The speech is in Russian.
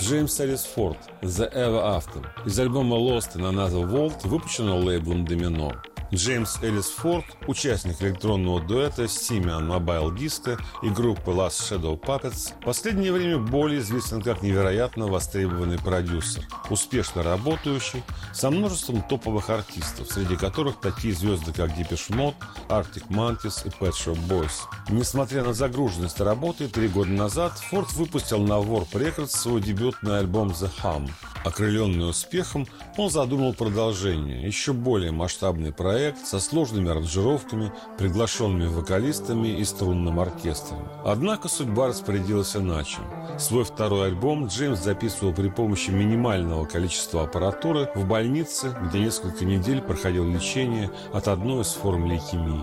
Джеймс Элис Форд «The Ever After» из альбома Lost in Another World, выпущенного лейблом Domino. Джеймс Элис Форд – участник электронного дуэта Simian Mobile Disco и группы Last Shadow Puppets, в последнее время более известен как невероятно востребованный продюсер, успешно работающий, со множеством топовых артистов, среди которых такие звезды, как Depeche Mode, Arctic Monkeys и Pet Shop Boys. Несмотря на загруженность работы, 3 года назад Форд выпустил на Warp Records свой дебютный альбом The Hum. Окрыленный успехом, он задумал продолжение, еще более масштабный проект со сложными аранжировками, приглашенными вокалистами и струнным оркестром. Однако судьба распорядилась иначе. Свой второй альбом Джеймс записывал при помощи минимального количества аппаратуры в больнице, где несколько недель проходил лечение от одной из форм лейкемии.